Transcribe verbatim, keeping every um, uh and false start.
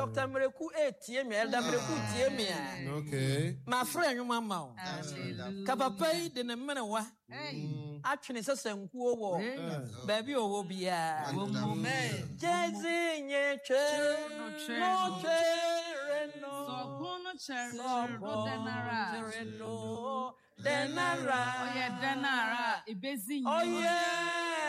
Doctor Mreku eighty me elder Mreku tie me. Okay. My friend you mama. Kapapai de ne mene wa. Atwene sesenku wo. Baby owo bia. Jezi nye che no chere no. So kuno chere no denara. No denara. Oh yeah denara. Ibezi. Oh yeah.